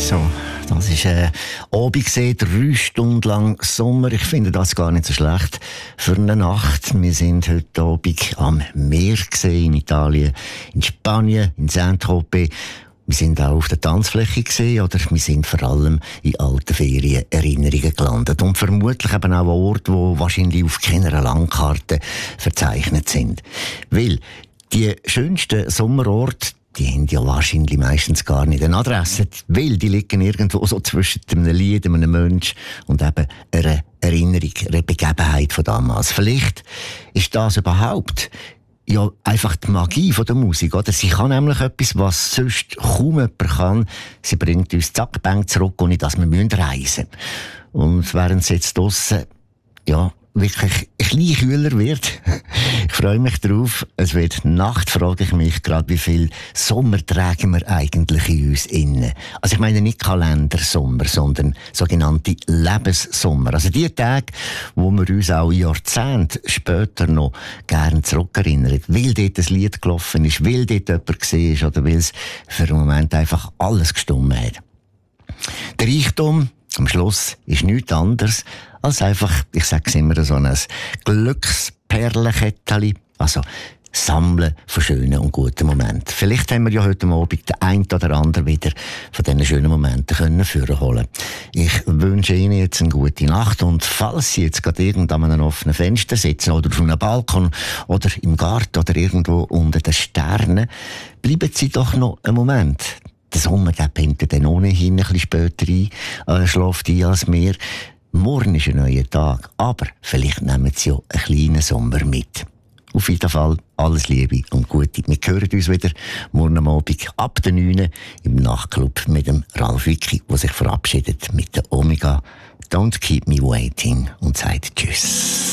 So, das ist Abend gesehen, 3 Stunden lang Sommer. Ich finde das gar nicht so schlecht für eine Nacht. Wir sind heute Abend am Meer gesehen, in Italien, in Spanien, in Saint-Tropez. Wir sind auch auf der Tanzfläche gesehen, oder wir sind vor allem in alten Ferienerinnerungen gelandet. Und vermutlich eben auch an Orten, die wahrscheinlich auf keiner Landkarte verzeichnet sind. Weil die schönsten Sommerorte, die haben ja wahrscheinlich meistens gar nicht eine Adresse, weil die liegen irgendwo so zwischen einem Lied, einem Mensch und eben einer Erinnerung, einer Begebenheit von damals. Vielleicht ist das überhaupt ja einfach die Magie von der Musik, oder? Sie kann nämlich etwas, was sonst kaum jemand kann. Sie bringt uns zack, bang zurück, ohne dass wir reisen müssen. Und während es jetzt draussen, ja, wirklich ein bisschen kühler wird. Ich freue mich drauf. Es wird Nacht, frage ich mich gerade, wie viel Sommer tragen wir eigentlich in uns innen. Also ich meine nicht Kalendersommer, sondern sogenannte Lebenssommer. Also die Tage, wo wir uns auch Jahrzehnte später noch gerne zurückerinnern. Weil dort ein Lied gelaufen ist, weil dort jemand gesehen ist oder weil es für einen Moment einfach alles gestummt hat. Der Reichtum am Schluss ist nichts anderes als einfach, ich sage es immer, so ein Glücksperlenkettchen. Also Sammeln von schönen und guten Momenten. Vielleicht haben wir ja heute Abend den einen oder anderen wieder von diesen schönen Momenten vorholen. Ich wünsche Ihnen jetzt eine gute Nacht und falls Sie jetzt gerade irgendwo an einem offenen Fenster sitzen oder auf einem Balkon oder im Garten oder irgendwo unter den Sternen, bleiben Sie doch noch einen Moment. Der Sommer, der pennt dann ohnehin ein bisschen später ein, schläft ein als wir. Morgen ist ein neuer Tag, aber vielleicht nehmen Sie ja einen kleinen Sommer mit. Auf jeden Fall alles Liebe und Gute. Wir hören uns wieder morgen Abend ab der 9 im Nachtclub mit dem Ralf Wicki, der sich verabschiedet mit der Omega. Don't keep me waiting und sagt Tschüss.